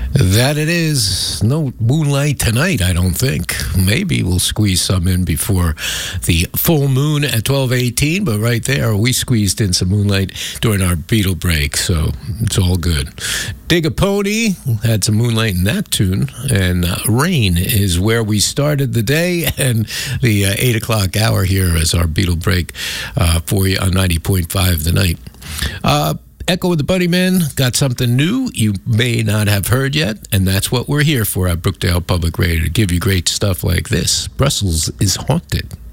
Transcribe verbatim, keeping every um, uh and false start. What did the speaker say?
That it is. No moonlight tonight, I don't think. Maybe we'll squeeze some in before the full moon at twelve eighteen, but right there, we squeezed in some moonlight during our Beatle break, so it's all good. Dig a Pony had some moonlight in that tune, and uh, Rain is where we started the day, and the uh, eight o'clock hour here as our Beatle break uh, for you on ninety point five the night. Uh, Echo with the Bunnymen got something new you may not have heard yet, and that's what we're here for at Brookdale Public Radio, to give you great stuff like this. Brussels is Haunted.